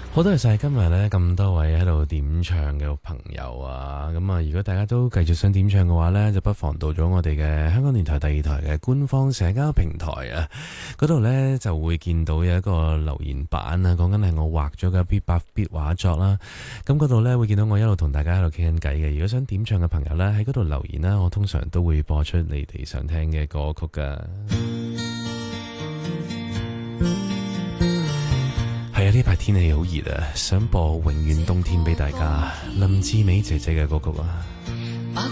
好多謝今日咧咁多位喺度點唱嘅朋友啊，咁啊，如果大家都繼續想點唱嘅話呢，就不妨到咗我哋嘅香港電台第二台嘅官方社交平台啊，嗰度呢就會見到有一個留言板啊，講緊係我畫咗嘅一啲8bit畫作啦。咁嗰度呢會見到我一路同大家喺度傾緊偈嘅。如果想點唱嘅朋友呢，喺嗰度留言啦，我通常都會播出你哋想聽嘅歌曲噶。係啊，呢排天氣好熱啊，想播《永遠冬天》俾大家，林志美姐姐嘅歌曲啊。